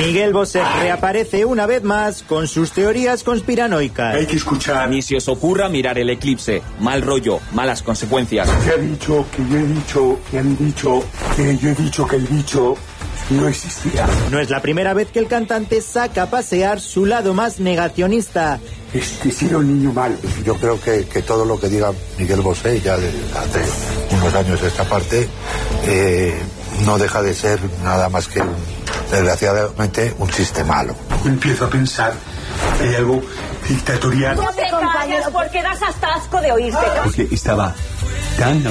Miguel Bosé reaparece una vez más con sus teorías conspiranoicas. Hay que escuchar. Ni se os ocurra mirar el eclipse. Mal rollo, malas consecuencias. Se ha dicho que yo he dicho, que han dicho, que yo he dicho que el bicho no existía. No es la primera vez que el cantante saca a pasear su lado más negacionista. Este era un niño malo. Yo creo que todo lo que diga Miguel Bosé, ya de hace unos años esta parte, no deja de ser nada más que, desgraciadamente, un chiste malo. Empiezo a pensar que hay algo dictatorial. No te calles porque das hasta asco de oírte. Porque estaba tan